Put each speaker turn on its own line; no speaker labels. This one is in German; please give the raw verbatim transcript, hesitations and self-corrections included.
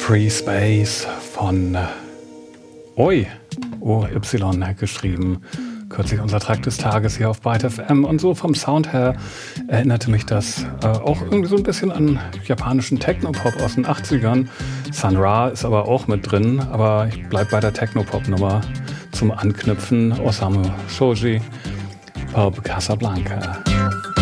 Free Space von Oi, O Y geschrieben. Kürzlich unser Track des Tages hier auf Byte F M. Und so vom Sound her erinnerte mich das äh, auch irgendwie so ein bisschen an japanischen Technopop aus den achtzigern. Sun Ra ist aber auch mit drin, aber ich bleib bei der Technopop-Nummer zum Anknüpfen. Osamu Shoji, Pulp Casablanca.